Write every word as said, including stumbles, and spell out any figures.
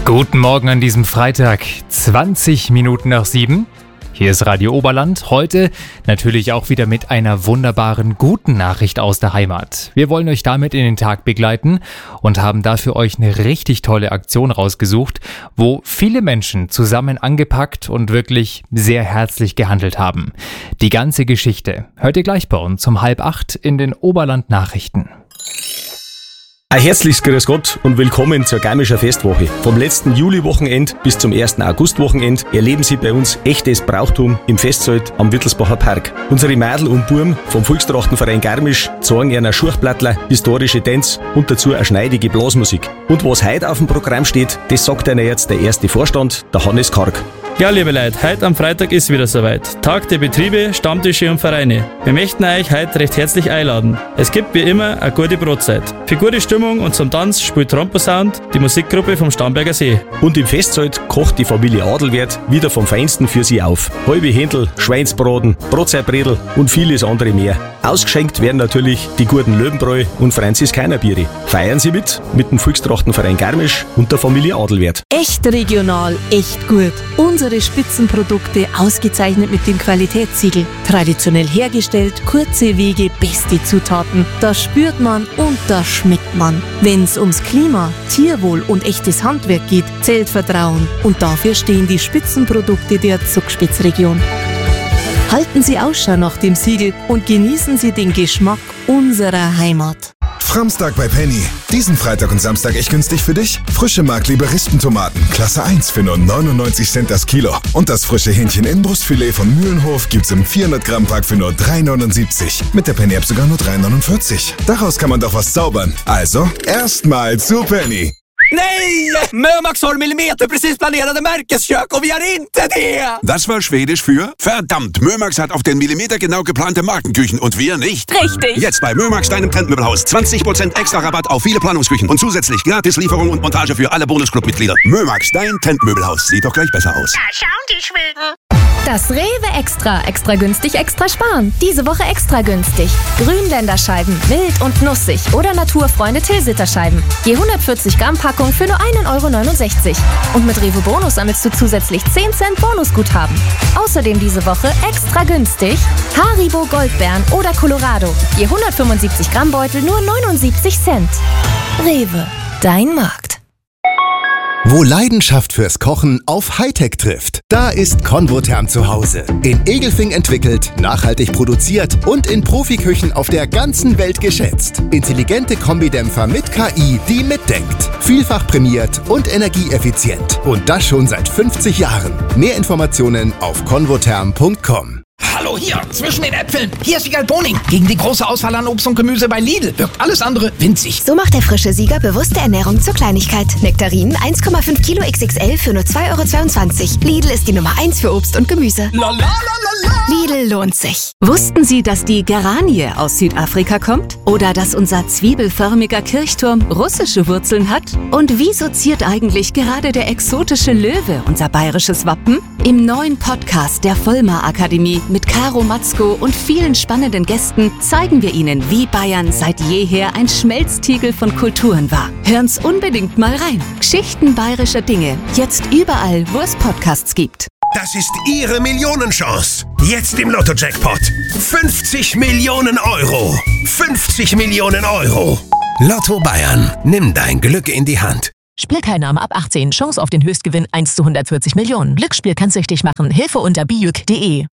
Guten Morgen an diesem Freitag, zwanzig Minuten nach sieben. Hier ist Radio Oberland, heute natürlich auch wieder mit einer wunderbaren guten Nachricht aus der Heimat. Wir wollen euch damit in den Tag begleiten und haben dafür euch eine richtig tolle Aktion rausgesucht, wo viele Menschen zusammen angepackt und wirklich sehr herzlich gehandelt haben. Die ganze Geschichte hört ihr gleich bei uns um halb acht in den Oberland Nachrichten. Ein herzliches Grüß Gott und willkommen zur Garmischer Festwoche. Vom letzten Juli-Wochenende bis zum ersten August-Wochenende erleben Sie bei uns echtes Brauchtum im Festzelt am Wittelsbacher Park. Unsere Mädel und Burm vom Volkstrachtenverein Garmisch zeigen einer Schurchplattler, historische Tänze und dazu eine schneidige Blasmusik. Und was heute auf dem Programm steht, das sagt Ihnen jetzt der erste Vorstand, der Hannes Karg. Ja, liebe Leute, heute am Freitag ist wieder soweit. Tag der Betriebe, Stammtische und Vereine. Wir möchten euch heute recht herzlich einladen. Es gibt wie immer eine gute Brotzeit. Für gute Stimmung und zum Tanz spielt Trompo-Sound, die Musikgruppe vom Starnberger See. Und im Festzelt kocht die Familie Adelwert wieder vom Feinsten für Sie auf. Halbe Händel, Schweinsbraten, Brotzeitbredel und vieles andere mehr. Ausgeschenkt werden natürlich die guten Löwenbräu und Franziskanerbiere. Feiern Sie mit, mit dem Volkstrachtenverein Garmisch und der Familie Adelwert. Echt regional, echt gut. Unsere Spitzenprodukte ausgezeichnet mit dem Qualitätssiegel. Traditionell hergestellt, kurze Wege, beste Zutaten. Das spürt man und das schmeckt man. Wenn's ums Klima, Tierwohl und echtes Handwerk geht, zählt Vertrauen. Und dafür stehen die Spitzenprodukte der Zugspitzregion. Halten Sie Ausschau nach dem Siegel und genießen Sie den Geschmack unserer Heimat. Framstag bei Penny. Diesen Freitag und Samstag echt günstig für dich. Frische Mark-Liebe-Rispentomaten, Klasse eins für nur neunundneunzig Cent das Kilo. Und das frische Hähnchen-Innenbrustfilet von Mühlenhof gibt's im vierhundert Gramm Pack für nur drei neunundsiebzig. Mit der Penny-App sogar nur drei neunundvierzig. Daraus kann man doch was zaubern. Also, erstmal zu Penny. Nej! Mömax har millimeterprecis planerade märkeskök och vi har inte det! Das war Schwedisch für verdammt, Mömax hat auf den Millimeter genau geplante Markenküchen und wir nicht. Richtig! Jetzt bei Mömax, deinem Trendmöbelhaus. zwanzig Prozent extra Rabatt auf viele Planungsküchen und zusätzlich gratis Lieferung und Montage für alle Bonusclub-Mitglieder. Mömax, dein Trendmöbelhaus. Sieht doch gleich besser aus. Da schauen die Schweden. Das Rewe Extra. Extra günstig, extra sparen. Diese Woche extra günstig. Grünländerscheiben, mild und nussig oder Naturfreunde Tilsiter-Scheiben. Je hundertvierzig Gramm Packung für nur ein Euro neunundsechzig. Und mit Rewe Bonus sammelst du zusätzlich zehn Cent Bonusguthaben. Außerdem diese Woche extra günstig Haribo Goldbeeren oder Colorado. Je hundertfünfundsiebzig Gramm Beutel nur neunundsiebzig Cent. Rewe, dein Markt. Wo Leidenschaft fürs Kochen auf Hightech trifft, da ist Convotherm zu Hause. In Egelfing entwickelt, nachhaltig produziert und in Profiküchen auf der ganzen Welt geschätzt. Intelligente Kombidämpfer mit K I, die mitdenkt. Vielfach prämiert und energieeffizient. Und das schon seit fünfzig Jahren. Mehr Informationen auf convotherm punkt com. Hallo hier, zwischen den Äpfeln. Hier ist Wiegald Boning. Gegen die große Auswahl an Obst und Gemüse bei Lidl wirkt alles andere winzig. So macht der frische Sieger bewusste Ernährung zur Kleinigkeit. Nektarinen eins Komma fünf Kilo X X L für nur zwei Euro zweiundzwanzig. Lidl ist die Nummer eins für Obst und Gemüse. La, la, la, la, la. Lidl lohnt sich. Wussten Sie, dass die Geranie aus Südafrika kommt? Oder dass unser zwiebelförmiger Kirchturm russische Wurzeln hat? Und wieso ziert eigentlich gerade der exotische Löwe unser bayerisches Wappen? Im neuen Podcast der Vollmar Akademie mit Caro Matzko und vielen spannenden Gästen zeigen wir Ihnen, wie Bayern seit jeher ein Schmelztiegel von Kulturen war. Hören's unbedingt mal rein. Geschichten bayerischer Dinge. Jetzt überall, wo es Podcasts gibt. Das ist Ihre Millionenchance. Jetzt im Lotto-Jackpot. fünfzig Millionen Euro. fünfzig Millionen Euro. Lotto Bayern. Nimm dein Glück in die Hand. Spielteilnahme ab achtzehn. Chance auf den Höchstgewinn eins zu hundertvierzig Millionen. Glücksspiel kann süchtig machen. Hilfe unter bijuk punkt de.